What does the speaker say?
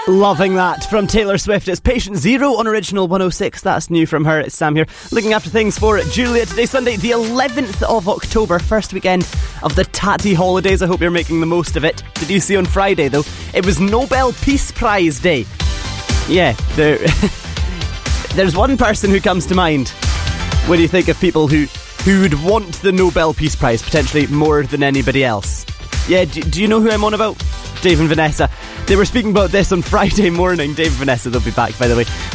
Loving that from Taylor Swift. It's Patient Zero on Original 106. That's new from her. It's Sam here, looking after things for Julia. Today's Sunday, the 11th of October, first weekend of the Tatty holidays. I hope you're making the most of it. Did you see on Friday, though, it was Nobel Peace Prize Day? Yeah, there's one person who comes to mind when you think of people who would want the Nobel Peace Prize, potentially more than anybody else. Yeah, do you know who I'm on about? Dave and Vanessa. They were speaking about this on Friday morning. Dave and Vanessa, they'll be back, by the way.